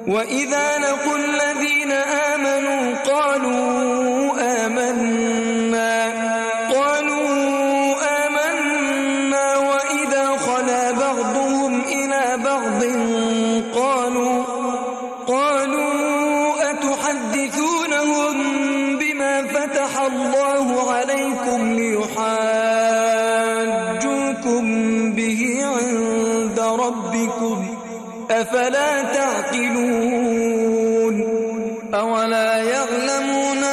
وإذا لقوا الذين آمنوا قالوا آمنا وإذا خلا بعضهم إلى بعض قالوا أتحدثونهم بما فتح الله عليكم ليحاجوكم به عند ربكم أفلا تعقلون أولا يعلمون